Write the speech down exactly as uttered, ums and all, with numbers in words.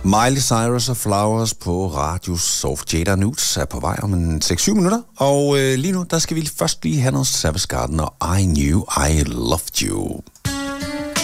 Miley Cyrus og Flowers på Radio Soft. Jada Newts er på vej om en seks syv minutter, og øh, lige nu, der skal vi først lige have noget Savage Garden og I Knew I Loved You.